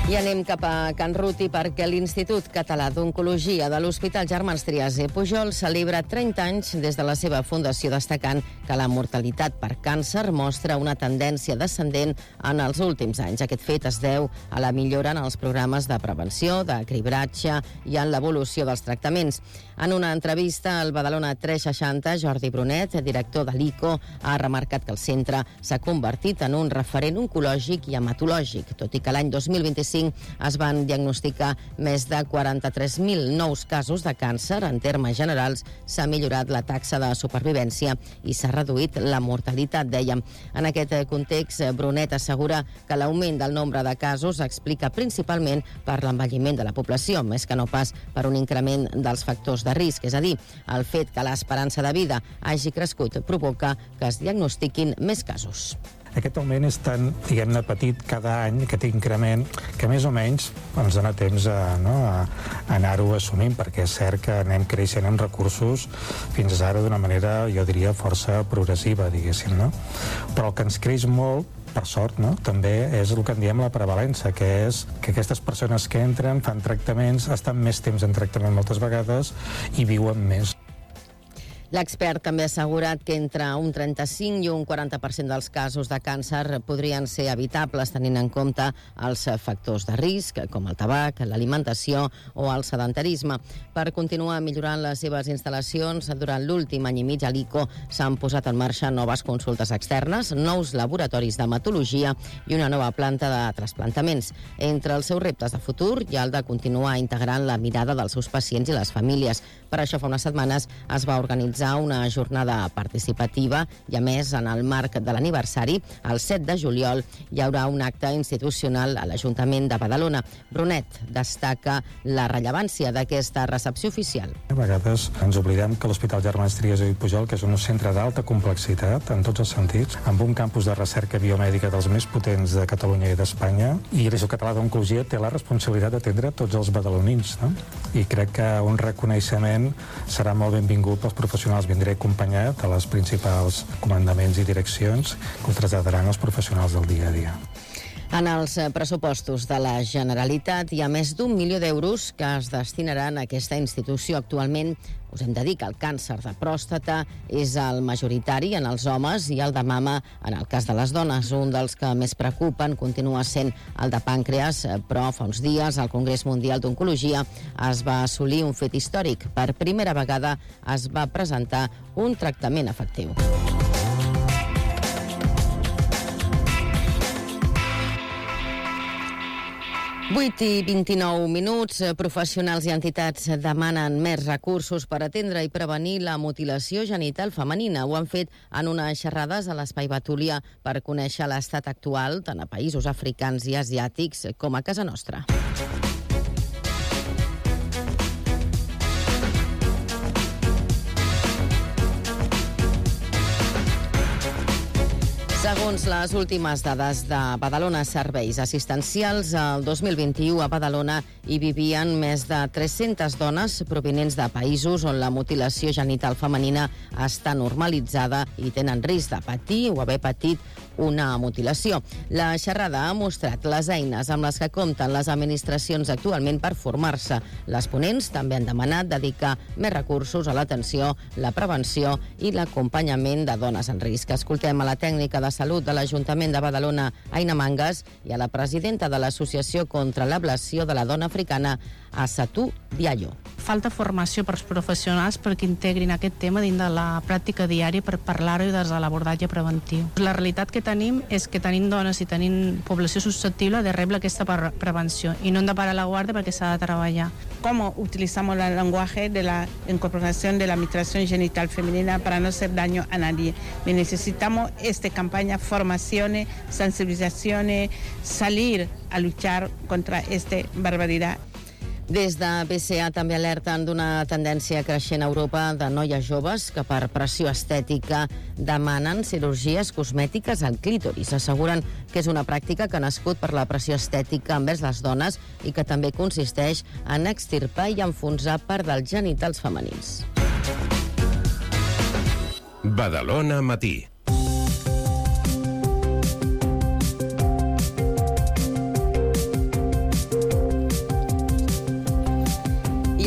I anem cap a Can Ruti perquè l'Institut Català d'Oncologia de l'Hospital Germans Trias i Pujol celebra 30 anys des de la seva fundació, destacant que la mortalitat per càncer mostra una tendència descendent en els últims anys. Aquest fet es deu a la millora en els programes de prevenció, de cribratge i en l'evolució dels tractaments. En una entrevista al Badalona 360, Jordi Brunet, director de l'ICO, ha remarcat que el centre s'ha convertit en un referent oncològic i hematològic, tot i que l'any 2025 es van diagnosticar més de 43.000 nous casos de càncer. En termes generals, s'ha millorat la taxa de supervivència i s'ha reduït la mortalitat, dèiem. En aquest context, Brunet assegura que l'augment del nombre de casos s'explica principalment per l'envelliment de la població, més que no pas per un increment dels factors de risc. És a dir, el fet que l'esperança de vida hagi crescut provoca que es diagnostiquin més casos. Aquest augment és tan, diguem-ne, petit cada any, aquest increment, que més o menys ens dona temps a anar-ho assumint, perquè és cert que anem creixent en recursos fins ara d'una manera, jo diria, força progressiva, diguéssim, no? Però el que ens creix molt, per sort, no? També és el que en diem la prevalença, que és que aquestes persones que entren, fan tractaments, estan més temps en tractament moltes vegades i viuen més. L'expert també ha assegurat que entre un 35 i un 40% dels casos de càncer podrien ser evitables tenint en compte els factors de risc, com el tabac, l'alimentació o el sedentarisme. Per continuar millorant les seves instal·lacions, durant l'últim any i mig a l'ICO s'han posat en marxa noves consultes externes, nous laboratoris d'hematologia i una nova planta de trasplantaments. Entre els seus reptes de futur hi ha el de continuar integrant la mirada dels seus pacients i les famílies. Per això fa unes setmanes es va organitzar una jornada participativa i, a més, en el marc de l'aniversari, el 7 de juliol, hi haurà un acte institucional a l'Ajuntament de Badalona. Brunet destaca la rellevància d'aquesta recepció oficial. A vegades ens oblidem que l'Hospital Germans Trias i Pujol, que és un centre d'alta complexitat en tots els sentits, amb un campus de recerca biomèdica dels més potents de Catalunya i d'Espanya, i l'Institut Català d'Oncologia té la responsabilitat d'atendre tots els badalonins, no? I crec que un reconeixement serà molt benvingut pels professionals. Vindré acompanyat a les principals comandaments i direccions que ho traslladaran als professionals del dia a dia. En els pressupostos de la Generalitat hi ha més d'1 milió d'euros que es destinaran a aquesta institució. Actualment, us hem de dir que el càncer de pròstata és el majoritari en els homes i el de mama en el cas de les dones. Un dels que més preocupen continua sent el de pàncreas, però fa uns dies al Congrés Mundial d'Oncologia es va assolir un fet històric. Per primera vegada es va presentar un tractament efectiu. Vuit i 29 minuts. Professionals i entitats demanen més recursos per atendre i prevenir la mutilació genital femenina. Ho han fet en unes xerrades a l'Espai Betúlia per conèixer l'estat actual tant a països africans i asiàtics com a casa nostra. Segons les últimes dades de Badalona Serveis Assistencials, el 2021 a Badalona hi vivien més de 300 dones provinents de països on la mutilació genital femenina està normalitzada i tenen risc de patir o haver patit una mutilació. La xerrada ha mostrat les eines amb les que compten les administracions actualment per formar-se. Les ponents també han demanat dedicar més recursos a l'atenció, la prevenció i l'acompanyament de dones en risc. Escoltem a la tècnica de salut de l'Ajuntament de Badalona, Aina Mangas, i a la presidenta de l'Associació contra l'Ablació de la Dona Africana, Assatou Diallo. Falta formació per als professionals perquè integrin aquest tema dins de la pràctica diària per parlar-ho des de l'abordatge preventiu. La realitat que tenim és que tenim dones i tenim població susceptible de rebre aquesta prevenció i no hem de parar la guardia perquè s'ha de treballar. ¿Cómo utilizamos el lenguaje de la incorporación de la mutilación genital femenina para no hacer daño a nadie? Necesitamos esta campaña, formaciones, sensibilizaciones, salir a luchar contra esta barbaridad. Des de BCA també alerten d'una tendència creixent a Europa de noies joves que per pressió estètica demanen cirurgies cosmètiques al clítoris. Asseguren que és una pràctica que ha nascut per la pressió estètica envers les dones i que també consisteix en extirpar i enfonsar part dels genitals femenins. Badalona Matí.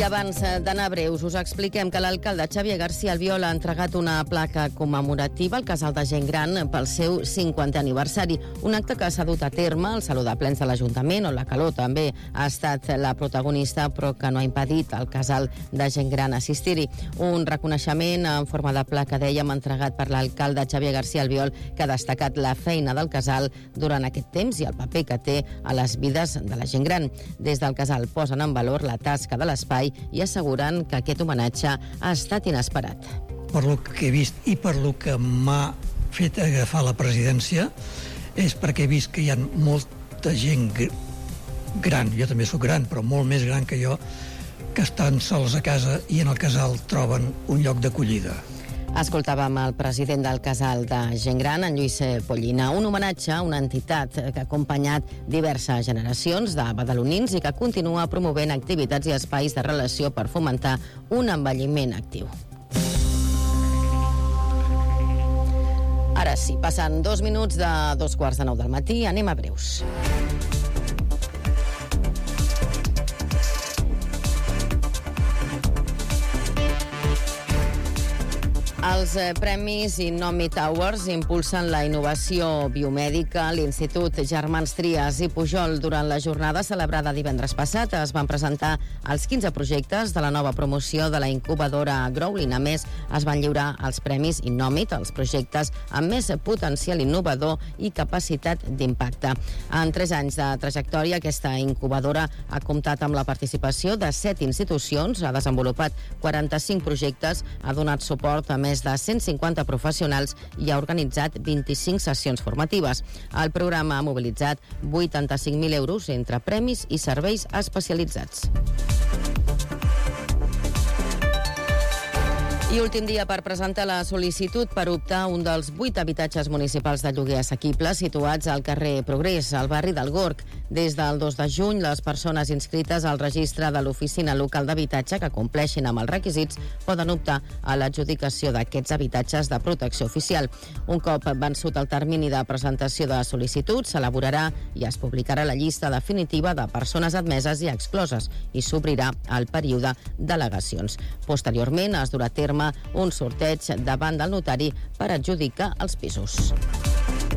abans d'anar breus, us expliquem que l'alcalde Xavier García Albiol ha entregat una placa commemorativa al Casal de Gent Gran pel seu 50è aniversari. Un acte que s'ha dut a terme al Saló de Plens de l'Ajuntament, on la calor també ha estat la protagonista, però que no ha impedit al Casal de Gent Gran assistir-hi. Un reconeixement en forma de placa, dèiem, entregat per l'alcalde Xavier García Albiol, que ha destacat la feina del Casal durant aquest temps i el paper que té a les vides de la gent gran. Des del Casal posen en valor la tasca de l'espai i asseguren que aquest homenatge ha estat inesperat. Per lo que he vist i per lo que m'ha fet agafar la presidència és perquè he vist que hi ha molta gent gran, jo també sóc gran, però molt més gran que jo, que estan sols a casa i en el Casal troben un lloc d'acollida. Escoltàvem el president del Casal de Gent Gran, en Lluís Pollina, un homenatge a una entitat que ha acompanyat diverses generacions de badalonins i que continua promovent activitats i espais de relació per fomentar un envelliment actiu. Ara sí, passen 2 minuts de 2:45 del matí, anem a breus. Els Premis Innomit Awards impulsen la innovació biomèdica. L'Institut Germans Trias i Pujol, durant la jornada celebrada divendres passat, es van presentar els 15 projectes de la nova promoció de la incubadora Growlin. A més, es van lliurar els Premis Innomit, els projectes amb més potencial innovador i capacitat d'impacte. En 3 anys de trajectòria, aquesta incubadora ha comptat amb la participació de 7 institucions, ha desenvolupat 45 projectes, ha donat suport a més de 150 professionals i ha organitzat 25 sessions formatives. El programa ha mobilitzat 85.000 euros entre premis i serveis especialitzats. I últim dia per presentar la sol·licitud per optar a un dels 8 habitatges municipals de lloguer assequibles situats al carrer Progrés, al barri del Gorg. Des del 2 de juny, les persones inscrites al registre de l'Oficina Local d'Habitatge que compleixin amb els requisits poden optar a l'adjudicació d'aquests habitatges de protecció oficial. Un cop vençut el termini de presentació de sol·licitud, s'elaborarà i es publicarà la llista definitiva de persones admeses i excloses i s'obrirà el període d'al·legacions. Posteriorment, es durà a terme un sorteig davant del notari per adjudicar els pisos.